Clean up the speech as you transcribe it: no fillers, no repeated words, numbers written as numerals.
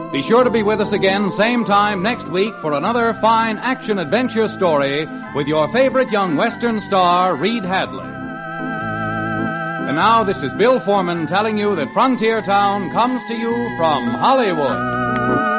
Be sure to be with us again, same time next week, for another fine action-adventure story with your favorite young Western star, Reed Hadley. And now, this is Bill Foreman telling you that Frontier Town comes to you from Hollywood.